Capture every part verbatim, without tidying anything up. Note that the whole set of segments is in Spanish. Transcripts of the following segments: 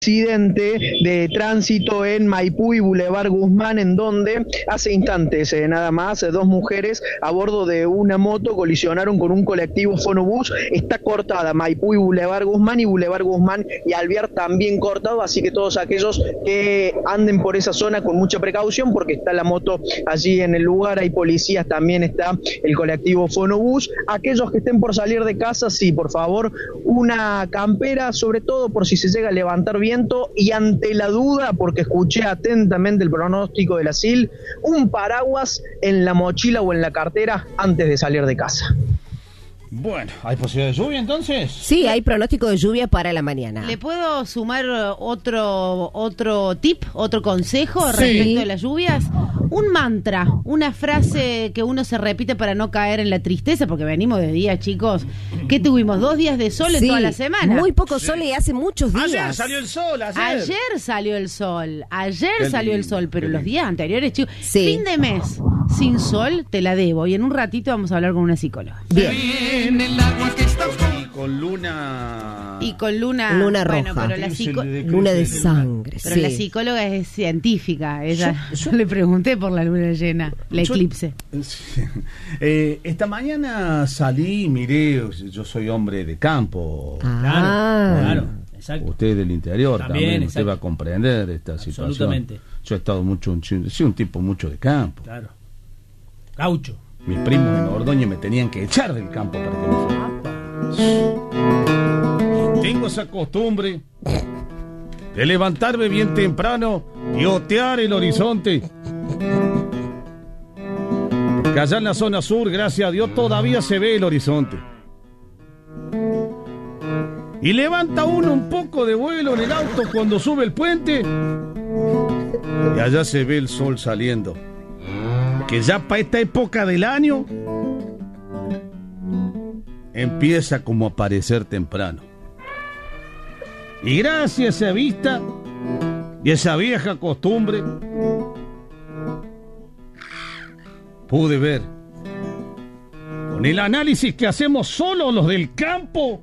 accidente de tránsito en Maipú y Boulevard Guzmán, en donde hace instantes eh, nada más dos mujeres a bordo de una moto colisionaron con un colectivo fonobús. Está cortada Maipú y Boulevard Guzmán, y Boulevard Guzmán y Alvear también cortado, así que todos aquellos que anden por esa zona con mucha precaución, porque está la moto allí en el lugar, hay policías, también está el colectivo fonobús. Aquellos que estén por salir de casa, sí, por favor, una campera, sobre todo por si se llega a levantar viento, y ante la duda, porque escuché atentamente el pronóstico de la S I L, un paraguas en la mochila o en la cartera antes de salir de casa. Bueno, ¿hay posibilidad de lluvia entonces? Sí, hay pronóstico de lluvia para la mañana. ¿Le puedo sumar otro otro tip, otro consejo Sí. respecto de las lluvias? Un mantra, una frase que uno se repite para no caer en la tristeza, porque venimos de días, chicos, que tuvimos dos días de sol en Sí, toda la semana. muy poco sol y hace muchos días. Ayer salió el sol, ayer. Ayer salió el sol, ayer Qué salió el lindo, sol, pero qué los lindo. días anteriores, chicos, Sí. fin de mes sin sol, te la debo. Y en un ratito vamos a hablar con una psicóloga. Bien. Y con luna... Y con luna, Luna bueno, roja. pero la psico- Luna de sangre, Pero sí. la psicóloga es científica. Ella, Yo- yo, le pregunté por la luna llena, la Yo- eclipse. Sí. Eh, esta mañana salí y miré, yo soy hombre de campo. Ah. Claro, exacto. Usted del interior También, también, usted exacto. va a comprender esta Absolutamente. situación. Yo he estado mucho, un chi- soy un tipo mucho de campo. Claro. Gaucho. Mis primos en Ordóñez me tenían que echar del campo para que me fuera. Tengo esa costumbre de levantarme bien temprano y otear el horizonte. Porque allá en la zona sur, gracias a Dios, todavía se ve el horizonte. Y levanta uno un poco de vuelo en el auto cuando sube el puente. Y allá se ve el sol saliendo. Que ya para esta época del año empieza como a aparecer temprano. Y gracias a esa vista y esa vieja costumbre, pude ver, con el análisis que hacemos solo los del campo,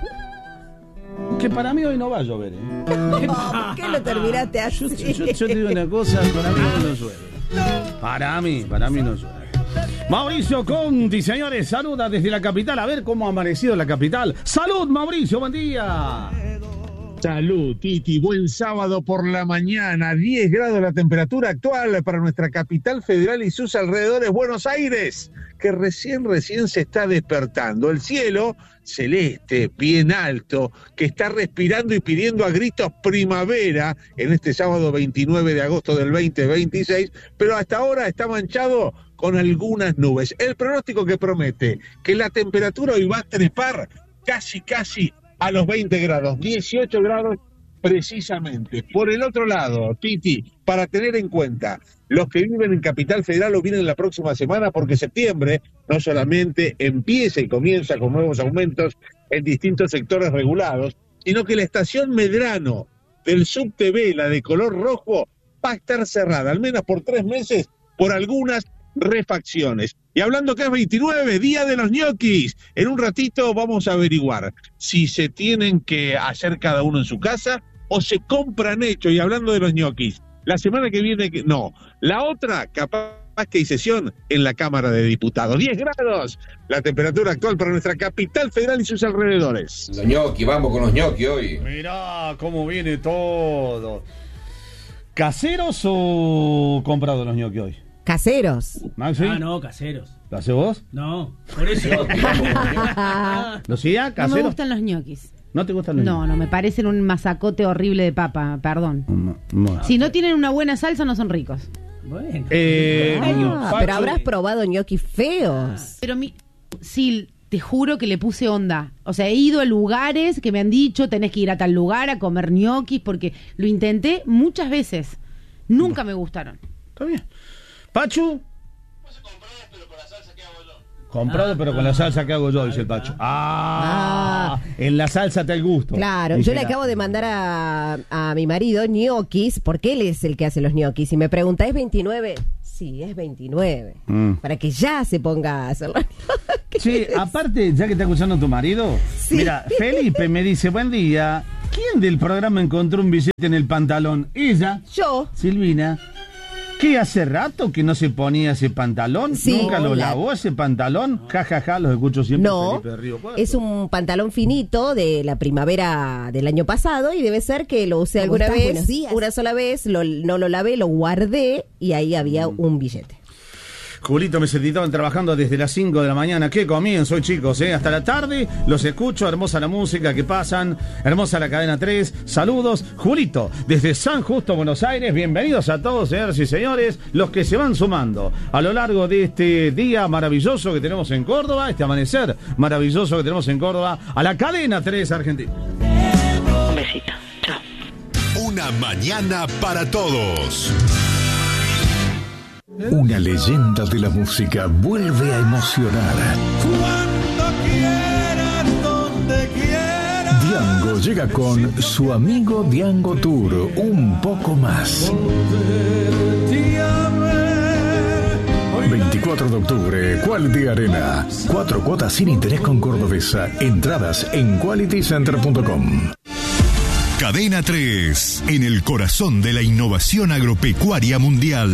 que para mí hoy no va a llover, ¿eh? ¿Por qué lo terminaste Yo, así? yo- yo te digo una cosa, para mí no llueve. Para mí, para mí no llueve. Mauricio Conti, señores, saluda desde la capital. A ver cómo ha amanecido la capital. ¡Salud, Mauricio! ¡Buen día! Salud, Titi. Buen sábado por la mañana. diez grados la temperatura actual para nuestra capital federal y sus alrededores, Buenos Aires, que recién, recién se está despertando. El cielo celeste, bien alto, que está respirando y pidiendo a gritos primavera en este sábado veintinueve de agosto del veinte veintiséis, pero hasta ahora está manchado con algunas nubes. El pronóstico que promete que la temperatura hoy va a trepar casi, casi a los veinte grados, dieciocho grados precisamente. Por el otro lado, Titi, para tener en cuenta los que viven en Capital Federal o vienen la próxima semana, porque septiembre no solamente empieza y comienza con nuevos aumentos en distintos sectores regulados, sino que la estación Medrano del subte B, la de color rojo, va a estar cerrada, al menos por tres meses, por algunas refacciones. Y hablando que es veintinueve, día de los ñoquis, en un ratito vamos a averiguar si se tienen que hacer cada uno en su casa o se compran hechos. Y hablando de los ñoquis, la semana que viene, no, la otra capaz que hay sesión en la Cámara de Diputados. diez grados, la temperatura actual para nuestra capital federal y sus alrededores. Los ñoquis, vamos con los ñoquis hoy. Mirá cómo viene todo. ¿Caseros o comprados los ñoquis hoy? Caseros. ¿Maxi? Ah, no, caseros. ¿Lo hace vos? No, por eso. ¿Lucía? No me ¿Casero? gustan los ñoquis. ¿No te gustan los No, ñoquis? no, me parecen un masacote horrible de papa, perdón. No, no. Si no tienen una buena salsa, no son ricos. Bueno. Eh, Ah, Pacho- pero habrás probado ñoquis feos. Pero mi, sí, te juro que le puse onda. O sea, he ido a lugares que me han dicho, tenés que ir a tal lugar a comer ñoquis, porque lo intenté muchas veces. Nunca me gustaron. Está bien. Pachu. Comprado, pero con la salsa que hago yo, dice el Pacho. Ah, en la salsa te el gusto. Claro, Dice yo le la- acabo de mandar a, a mi marido ñoquis, porque él es el que hace los ñoquis. Y me pregunta, ¿es veintinueve? Sí, es veintinueve. Mm. Para que ya se ponga a hacer los ñoquis. Sí, aparte, ya que está escuchando tu marido, Sí. mira, Felipe me dice, buen día, ¿Quién del programa encontró un billete en el pantalón? Ella, Yo. Silvina. ¿Qué hace rato que no se ponía ese pantalón? Sí. ¿Nunca lo Hola. lavó ese pantalón? Ja, ja, ja, los escucho siempre. No, Felipe Río Cuarto. es un pantalón finito de la primavera del año pasado y debe ser que lo usé ¿Cómo alguna estás? vez, Buenos días. una sola vez, lo- no lo lavé, lo guardé y ahí había un billete. Julito, me sentitaban trabajando desde las cinco de la mañana. Qué comienzo hoy, chicos, ¿eh? Hasta la tarde los escucho. Hermosa la música que pasan. Hermosa la cadena tres. Saludos. Julito, desde San Justo, Buenos Aires. Bienvenidos a todos, señoras y señores, los que se van sumando a lo largo de este día maravilloso que tenemos en Córdoba, este amanecer maravilloso que tenemos en Córdoba, a la cadena tres Argentina. Un besito. Chao. Una mañana para todos. Una leyenda de la música vuelve a emocionar. Diango llega con su amigo Diango Tour, un poco más. veinticuatro de octubre, Quality Arena. Cuatro cuotas sin interés con Cordobesa. Entradas en quality center punto com. Cadena tres, en el corazón de la innovación agropecuaria mundial.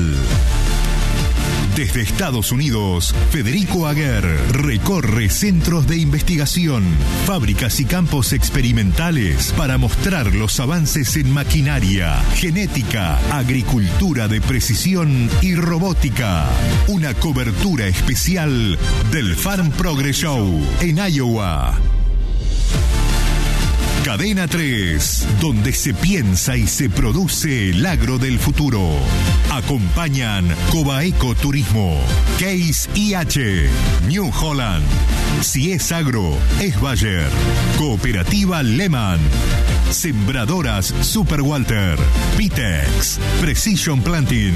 Desde Estados Unidos, Federico Aguer recorre centros de investigación, fábricas y campos experimentales para mostrar los avances en maquinaria, genética, agricultura de precisión y robótica. Una cobertura especial del Farm Progress Show en Iowa. Cadena tres, donde se piensa y se produce el agro del futuro. Acompañan Cobaeco Turismo, Case I H, New Holland. Si es agro, es Bayer. Cooperativa Lehman. Sembradoras Super Walter. Pitex. Precision Planting.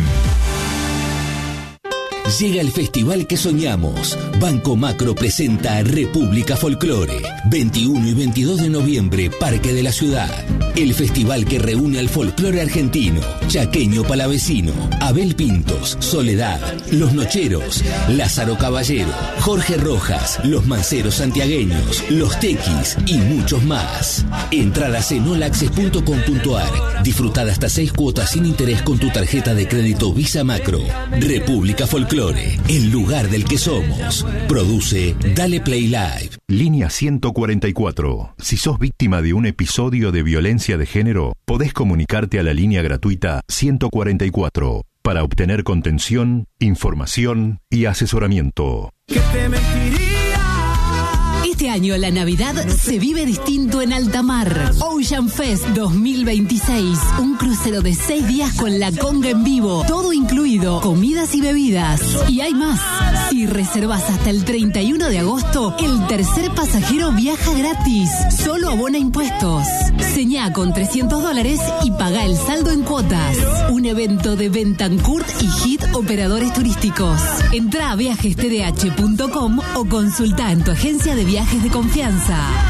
Llega el festival que soñamos. Banco Macro presenta República Folclore. veintiuno y veintidós de noviembre, Parque de la Ciudad. El festival que reúne al folclore argentino, chaqueño palavecino, Abel Pintos, Soledad, Los Nocheros, Lázaro Caballero, Jorge Rojas, Los Manceros Santiagueños, Los Tequis y muchos más. Entradas en all access punto com punto a r. Disfrutad hasta seis cuotas sin interés con tu tarjeta de crédito Visa Macro. República Folclore, el lugar del que somos. Produce Dale Play Live. Línea ciento cuarenta y cuatro. Si sos víctima de un episodio de violencia de género, podés comunicarte a la línea gratuita ciento cuarenta y cuatro para obtener contención, información y asesoramiento. ¿Qué te mentiría? Este año la Navidad se vive distinto en alta mar. Ocean Fest dos mil veintiséis. Un crucero de seis días con la conga en vivo. Todo incluido, comidas y bebidas. Y hay más. Si reservas hasta el treinta y uno de agosto, el tercer pasajero viaja gratis. Solo abona impuestos. Señá con trescientos dólares y paga el saldo en cuotas. Un evento de Bentancourt y Hit Operadores Turísticos. Entrá a viajes t d h punto com o consulta en tu agencia de viajes de confianza.